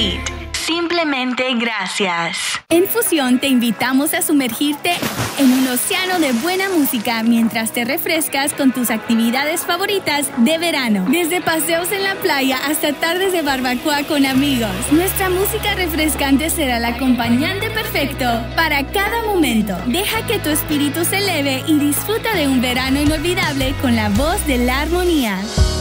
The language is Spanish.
Beat. Simplemente gracias. En Fusión te invitamos a sumergirte en un océano de buena música mientras te refrescas con tus actividades favoritas de verano. Desde paseos en la playa hasta tardes de barbacoa con amigos. Nuestra música refrescante será el acompañante perfecto para cada momento. Deja que tu espíritu se eleve y disfruta de un verano inolvidable con la voz de la armonía.